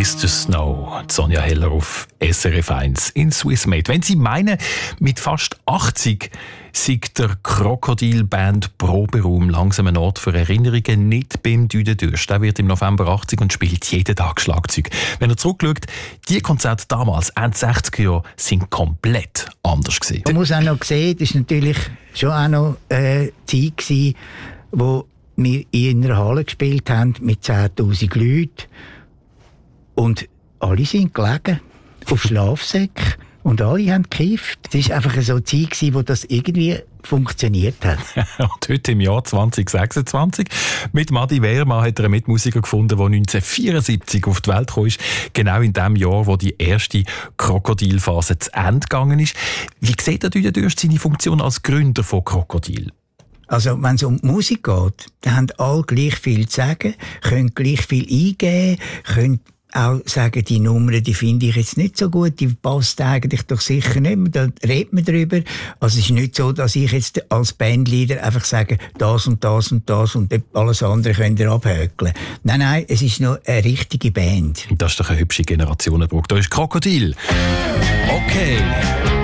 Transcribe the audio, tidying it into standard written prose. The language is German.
Mr. Snow, Sonja Heller auf SRF 1 in Swissmade. Wenn Sie meinen, mit fast 80 sei der Krokodil-Band Proberaum langsam ein Ort für Erinnerungen, nicht beim Düdendürst. Der wird im November 80 und spielt jeden Tag Schlagzeug. Wenn er zurückschaut, die Konzerte damals, Ende 60er Jahre, sind komplett anders gewesen. Man muss auch noch sehen, das war natürlich schon auch noch eine Zeit gewesen, wo wir in einer Halle gespielt haben mit 10'000 Leuten. Und alle sind gelegen auf Schlafsäcken und alle haben gekifft. Es war einfach so eine Zeit, wo das irgendwie funktioniert hat. Und heute im Jahr 2026 mit Madi Wehrmann hat er einen Mitmusiker gefunden, der 1974 auf die Welt kam. Genau in dem Jahr, wo die erste Krokodilphase zu Ende gegangen ist. Wie sieht der Düdendürst seine Funktion als Gründer von Krokodil? Also, wenn es um die Musik geht, dann haben alle gleich viel zu sagen, können gleich viel eingeben, können auch sagen, die Nummer, die finde ich jetzt nicht so gut, die passt eigentlich doch sicher nicht, da redet man drüber. Also es ist nicht so, dass ich jetzt als Bandleader einfach sage, das und das und das und alles andere könnt ihr abhökeln. Nein, es ist noch eine richtige Band. Das ist doch eine hübsche Generationenbruch. Da ist Krokodil. Okay.